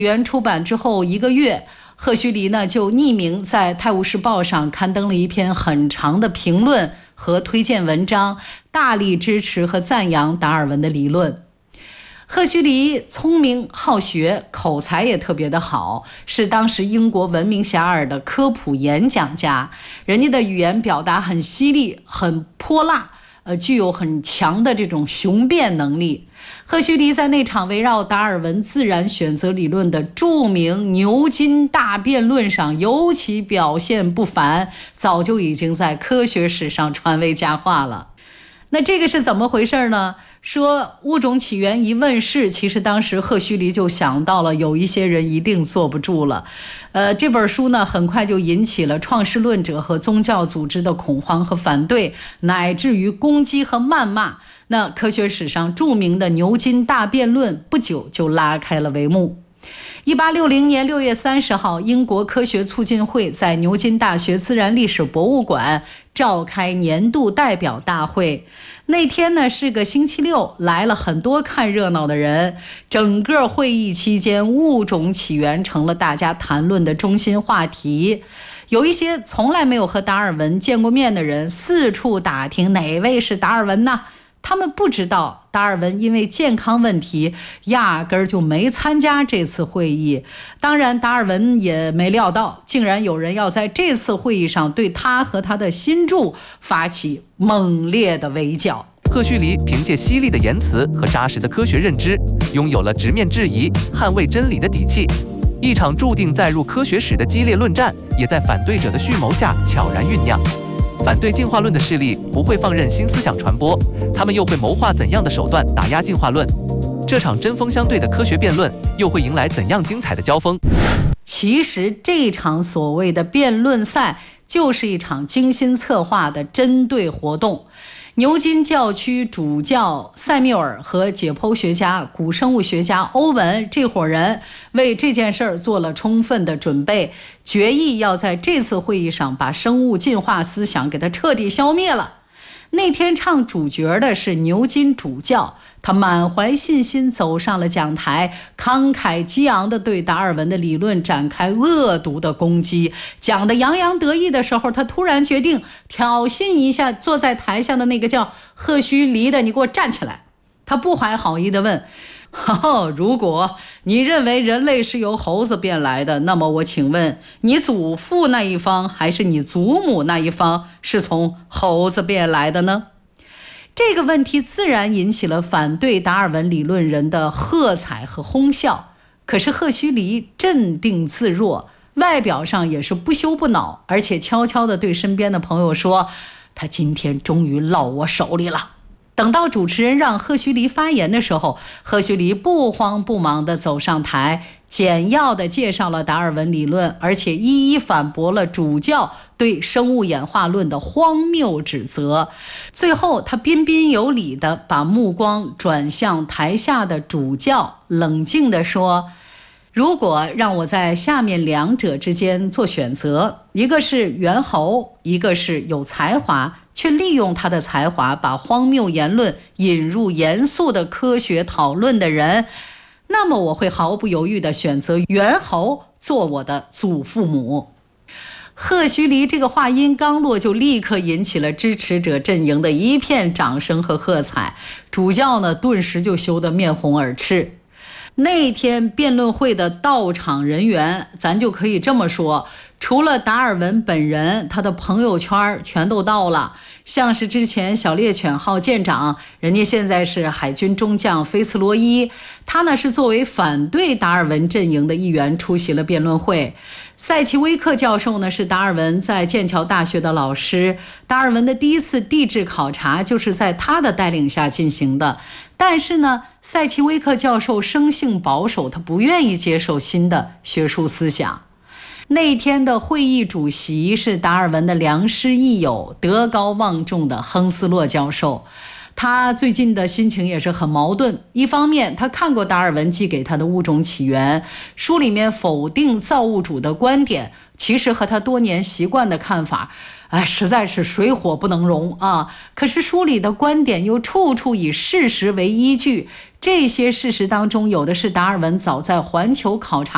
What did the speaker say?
原出版之后1个月，赫胥黎呢就匿名在《泰晤士报》上刊登了一篇很长的评论和推荐文章，大力支持和赞扬达尔文的理论。赫胥黎聪明好学，口才也特别的好，是当时英国闻名遐迩的科普演讲家。人家的语言表达很犀利，很泼辣，具有很强的这种雄辩能力。赫胥黎在那场围绕达尔文自然选择理论的著名牛津大辩论上尤其表现不凡，早就已经在科学史上传为佳话了。那这个是怎么回事呢？说物种起源一问世，其实当时赫胥黎就想到了有一些人一定坐不住了。这本书呢很快就引起了创世论者和宗教组织的恐慌和反对，乃至于攻击和谩骂。那科学史上著名的牛津大辩论不久就拉开了帷幕。1860年6月30号，英国科学促进会在牛津大学自然历史博物馆召开年度代表大会。那天呢是个星期六，来了很多看热闹的人。整个会议期间，物种起源成了大家谈论的中心话题。有一些从来没有和达尔文见过面的人四处打听哪位是达尔文呢？他们不知道达尔文因为健康问题压根儿就没参加这次会议。当然达尔文也没料到，竟然有人要在这次会议上对他和他的新著发起猛烈的围剿。 赫胥黎凭借犀利的言辞和扎实的科学认知，拥有了直面质疑、捍卫真理的底气。一场注定载入科学史的激烈论战，也在反对者的蓄谋下悄然酝酿。反对进化论的势力不会放任新思想传播，他们又会谋划怎样的手段打压进化论？这场针锋相对的科学辩论又会迎来怎样精彩的交锋？ 其实这场所谓的辩论赛就是一场精心策划的针对活动。牛津教区主教塞缪尔和解剖学家、古生物学家欧文这伙人为这件事儿做了充分的准备，决意要在这次会议上把生物进化思想给它彻底消灭了。那天唱主角的是牛津主教，他满怀信心走上了讲台，慷慨激昂地对达尔文的理论展开恶毒的攻击。讲得洋洋得意的时候，他突然决定挑衅一下坐在台下的那个叫赫胥黎的，你给我站起来。他不怀好意地问，如果你认为人类是由猴子变来的，那么我请问你祖父那一方还是你祖母那一方是从猴子变来的呢？这个问题自然引起了反对达尔文理论人的喝彩和哄笑。可是赫胥黎镇定自若，外表上也是不羞不恼，而且悄悄地对身边的朋友说，他今天终于落我手里了。等到主持人让赫胥黎发言的时候，赫胥黎不慌不忙地走上台，简要地介绍了达尔文理论，而且一一反驳了主教对生物演化论的荒谬指责。最后他彬彬有礼地把目光转向台下的主教，冷静地说，如果让我在下面两者之间做选择，一个是猿猴，一个是有才华却利用他的才华把荒谬言论引入严肃的科学讨论的人，那么我会毫不犹豫地选择猿猴做我的祖父母。赫胥黎这个话音刚落，就立刻引起了支持者阵营的一片掌声和喝彩。主教呢，顿时就羞得面红耳赤。那天辩论会的到场人员，咱就可以这么说，除了达尔文本人，他的朋友圈全都到了。像是之前小猎犬号舰长，人家现在是海军中将菲茨罗伊，他呢是作为反对达尔文阵营的一员出席了辩论会。塞奇威克教授呢是达尔文在剑桥大学的老师，达尔文的第一次地质考察就是在他的带领下进行的。但是呢，塞奇威克教授生性保守，他不愿意接受新的学术思想。那天的会议主席是达尔文的良师益友、德高望重的亨斯洛教授。他最近的心情也是很矛盾，一方面他看过达尔文寄给他的《物种起源》，书里面否定造物主的观点，其实和他多年习惯的看法实在是水火不能容啊。可是书里的观点又处处以事实为依据，这些事实当中有的是达尔文早在环球考察